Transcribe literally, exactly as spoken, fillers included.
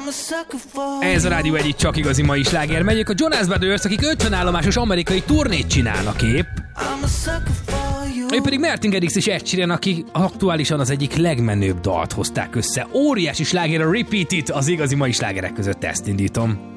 Ez a Rádió egy csak igazi mai sláger. Megyek a Jonas Brothers, akik ötven-állomásos amerikai turnét csinálnak épp. Ő pedig Martin Garrix és Ed Sheeran, akik aktuálisan az egyik legmenőbb dalt hozták össze. Óriási sláger a Repeat It, az igazi mai slágerek között ezt indítom.